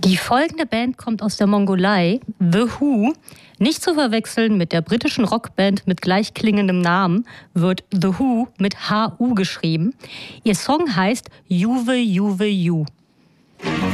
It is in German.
Die folgende Band kommt aus der Mongolei, The Who. Nicht zu verwechseln mit der britischen Rockband mit gleich klingendem Namen, wird The Who mit HU geschrieben. Ihr Song heißt Juve Juve Ju.